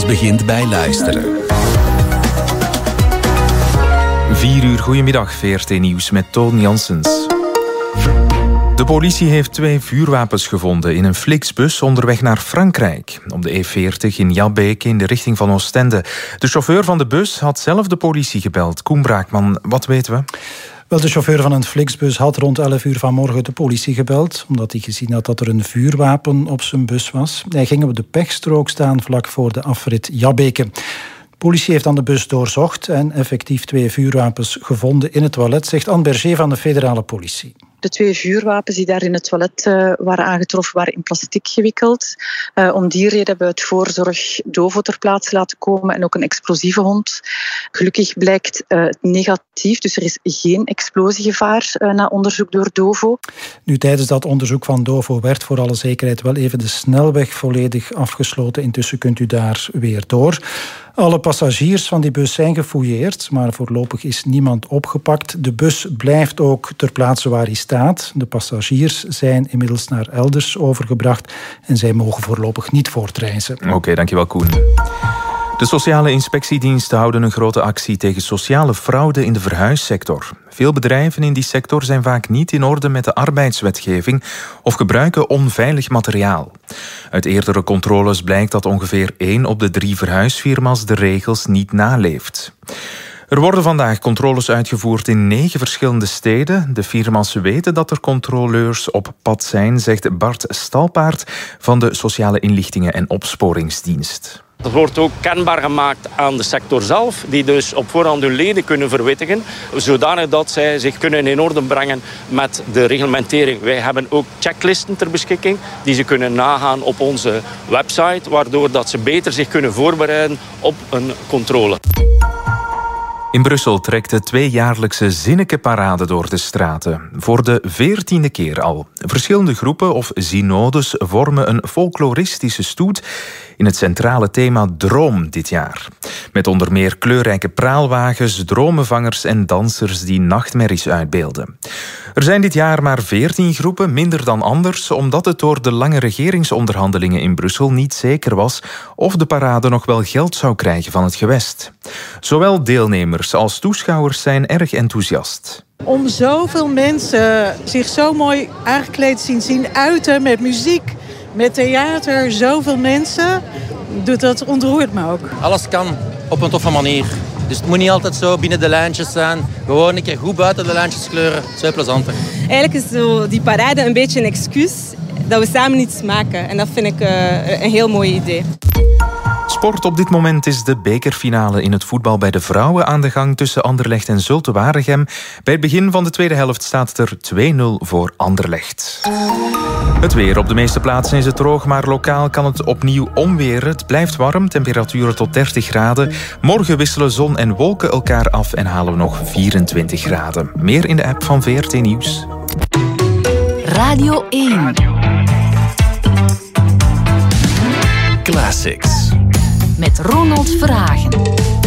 begint bij luisteren. 4 uur, goedemiddag, VRT Nieuws met Toon Janssens. De politie heeft 2 vuurwapens gevonden in een Flixbus onderweg naar Frankrijk. Op de E40 in Jabbeke in de richting van Oostende. De chauffeur van de bus had zelf de politie gebeld. Koen Braakman, wat weten we? Wel, de chauffeur van een Flixbus had rond 11 uur vanmorgen de politie gebeld, omdat hij gezien had dat er een vuurwapen op zijn bus was. Hij ging op de pechstrook staan vlak voor de afrit Jabbeke. De politie heeft dan de bus doorzocht en effectief 2 vuurwapens gevonden in het toilet, zegt Anne Berger van de federale politie. De 2 vuurwapens die daar in het toilet waren aangetroffen, waren in plastic gewikkeld. Om die reden hebben we het voorzorg DOVO ter plaatse laten komen en ook een explosieve hond. Gelukkig blijkt het negatief, dus er is geen explosiegevaar na onderzoek door DOVO. Nu, tijdens dat onderzoek van DOVO werd voor alle zekerheid wel even de snelweg volledig afgesloten. Intussen kunt u daar weer door. Alle passagiers van die bus zijn gefouilleerd, maar voorlopig is niemand opgepakt. De bus blijft ook ter plaatse waar hij staat. De passagiers zijn inmiddels naar elders overgebracht en zij mogen voorlopig niet voortreizen. Oké, dankjewel Koen. De sociale inspectiediensten houden een grote actie tegen sociale fraude in de verhuissector. Veel bedrijven in die sector zijn vaak niet in orde met de arbeidswetgeving of gebruiken onveilig materiaal. Uit eerdere controles blijkt dat ongeveer 1 op de 3 verhuisfirma's de regels niet naleeft. Er worden vandaag controles uitgevoerd in 9 verschillende steden. De firma's weten dat er controleurs op pad zijn, zegt Bart Stalpaert van de Sociale Inlichtingen en Opsporingsdienst. Dat wordt ook kenbaar gemaakt aan de sector zelf, die dus op voorhand hun leden kunnen verwittigen, zodanig dat zij zich kunnen in orde brengen met de reglementering. Wij hebben ook checklisten ter beschikking die ze kunnen nagaan op onze website, waardoor dat ze beter zich kunnen voorbereiden op een controle. In Brussel trekt de 2-jaarlijkse Zinneke-parade door de straten. Voor de 14e keer al. Verschillende groepen of synodes vormen een folkloristische stoet in het centrale thema Droom dit jaar. Met onder meer kleurrijke praalwagens, dromenvangers en dansers die nachtmerries uitbeelden. Er zijn dit jaar maar 14 groepen, minder dan anders, omdat het door de lange regeringsonderhandelingen in Brussel niet zeker was of de parade nog wel geld zou krijgen van het gewest. Zowel deelnemers als toeschouwers zijn erg enthousiast. Om zoveel mensen zich zo mooi aangekleed zien uiten met muziek, met theater, zoveel mensen, dat ontroert me ook. Alles kan op een toffe manier. Dus het moet niet altijd zo binnen de lijntjes zijn. Gewoon een keer goed buiten de lijntjes kleuren. Het is veel plezanter. Eigenlijk is zo die parade een beetje een excuus dat we samen iets maken. En dat vind ik een heel mooi idee. Sport op dit moment is de bekerfinale in het voetbal bij de vrouwen aan de gang tussen Anderlecht en Zulte Waregem. Bij het begin van de tweede helft staat het er 2-0 voor Anderlecht. Het weer. Op de meeste plaatsen is het droog, maar lokaal kan het opnieuw omweren. Het blijft warm, temperaturen tot 30 graden. Morgen wisselen zon en wolken elkaar af en halen we nog 24 graden. Meer in de app van VRT Nieuws. Radio 1. Classics. Met Ronald Verhagen.